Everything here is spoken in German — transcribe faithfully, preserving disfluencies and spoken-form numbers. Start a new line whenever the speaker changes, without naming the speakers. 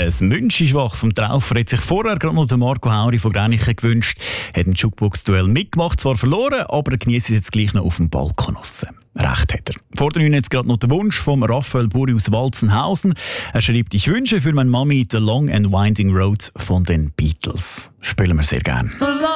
Das Münchischwach vom Traufer hat sich vorher gerade noch Marco Hauri von Gränichen gewünscht. Hat ein Jukebox-Duell mitgemacht, zwar verloren, aber er genießt jetzt gleich noch auf dem Balkon raus. Recht hat er. Vor der neun jetzt gerade noch der Wunsch von Raphael Buri aus Walzenhausen. Er schreibt: Ich wünsche für meine Mami The Long and Winding Road von den Beatles. Spielen wir sehr gerne.